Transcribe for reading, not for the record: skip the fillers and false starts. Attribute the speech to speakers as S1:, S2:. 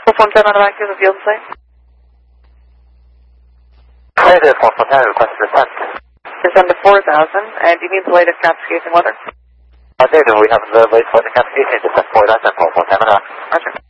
S1: Fontana on the back of the field site.
S2: Native Fontana, request descent.
S1: Descend to 4,000, and do you need the latest cascading weather?
S2: Native, we have the latest weather cascading, descent 4,000, Fontana.
S1: Roger.